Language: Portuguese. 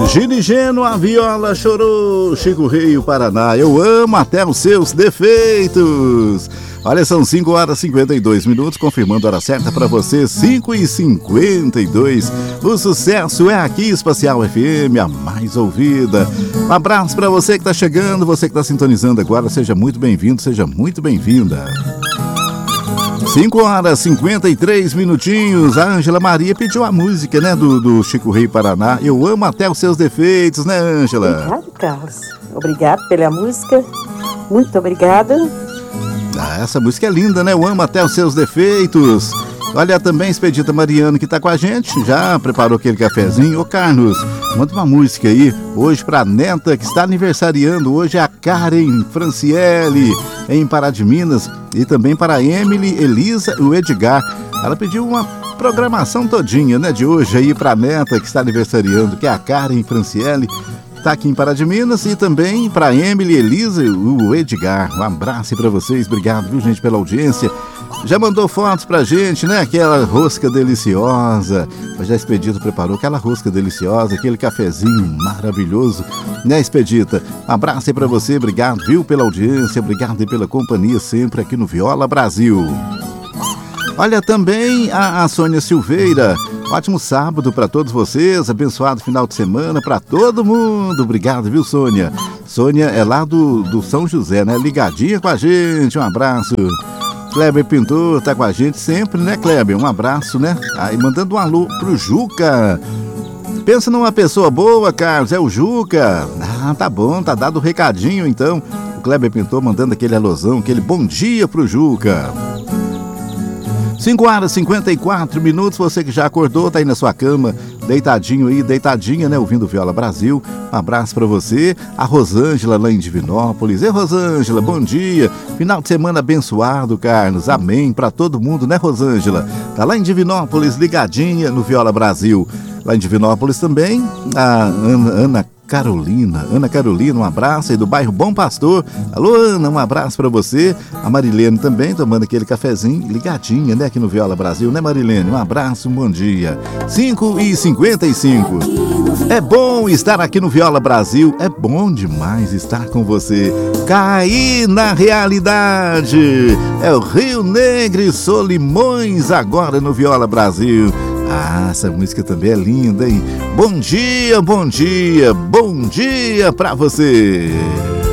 Girigeno, a viola chorou, Chico Rei, o Paraná. Eu amo até os seus defeitos. Olha, são 5 horas e 52 minutos, confirmando a hora certa para você, 5h52. O sucesso é aqui, Espacial FM, a mais ouvida. Um abraço para você que está chegando, você que está sintonizando agora. Seja muito bem-vindo, seja muito bem-vinda. 5 horas e 53 minutinhos. A Ângela Maria pediu a música, né, do Chico Rei Paraná. Eu amo até os seus defeitos, né, Ângela? Obrigado, Carlos. Obrigado pela música. Muito obrigada. Essa música é linda, né? Eu amo até os seus defeitos. Olha, também Expedita Mariano que tá com a gente, já preparou aquele cafezinho. Ô Carlos, manda uma música aí, hoje pra neta que está aniversariando. Hoje é a Karen Franciele, em Pará de Minas. E também para a Emily, Elisa e o Edgar. Ela pediu uma programação todinha, né, de hoje aí pra neta que está aniversariando, que é a Karen Franciele. Tá aqui em Pará de Minas. E também para Emily, Elisa e o Edgar. Um abraço para vocês, obrigado, viu, gente, pela audiência. Já mandou fotos pra gente, né? Aquela rosca deliciosa. Já Expedita preparou aquela rosca deliciosa, aquele cafezinho maravilhoso, né, Expedita? Um abraço aí pra você, obrigado, viu, pela audiência, obrigado aí pela companhia sempre aqui no Viola Brasil. Olha, também a Sônia Silveira. Ótimo sábado para todos vocês, abençoado final de semana para todo mundo. Obrigado, viu, Sônia? Sônia é lá do São José, né? Ligadinha com a gente, um abraço. Kleber Pintor tá com a gente sempre, né, Kleber? Um abraço, né? Aí mandando um alô pro Juca. Pensa numa pessoa boa, Carlos, é o Juca. Ah, tá bom, tá dado o recadinho então. O Kleber Pintor mandando aquele alôzão, aquele bom dia pro Juca. 5 horas e 54 minutos, você que já acordou, tá aí na sua cama, deitadinho aí, deitadinha, né, ouvindo Viola Brasil. Um abraço pra você, a Rosângela lá em Divinópolis. Ei, Rosângela, bom dia, final de semana abençoado, Carlos, amém, pra todo mundo, né, Rosângela? Tá lá em Divinópolis, ligadinha no Viola Brasil. Lá em Divinópolis também, a Ana Carolina, um abraço aí do bairro Bom Pastor. Alô, Ana, um abraço pra você. A Marilene também, tomando aquele cafezinho, ligadinha, né, aqui no Viola Brasil, né, Marilene? Um abraço, um bom dia. 5h55. É bom estar aqui no Viola Brasil, é bom demais estar com você. Cair na realidade. É o Rio Negro e Solimões agora no Viola Brasil. Ah, essa música também é linda, hein? Bom dia, bom dia, bom dia pra você!